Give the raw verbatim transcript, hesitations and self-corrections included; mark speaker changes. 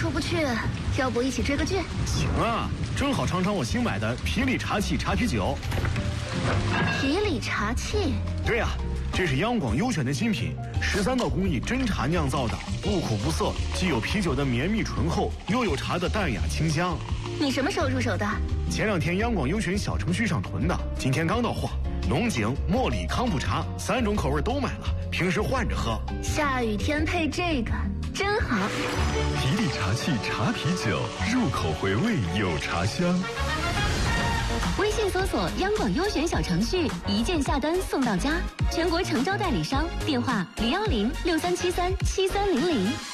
Speaker 1: 出不去，要不一起追个剧？
Speaker 2: 行啊，正好尝尝我新买的皮里茶器茶啤酒。
Speaker 1: 皮里茶器？
Speaker 2: 对呀、啊，这是央广优选的新品，十三道工艺真茶酿造的，不苦不涩，既有啤酒的绵密醇厚，又有茶的淡雅清香。
Speaker 1: 你什么时候入手的？
Speaker 2: 前两天央广优选小程序上囤的，今天刚到货。龙井、茉莉、康普茶三种口味都买了，平时换着喝。
Speaker 1: 下雨天配这个真好。
Speaker 3: 皮里茶器茶啤酒，入口回味有茶香。
Speaker 4: 微信搜索央广优选小程序，一键下单送到家。全国诚招代理商，电话零幺零六三七三七三零零。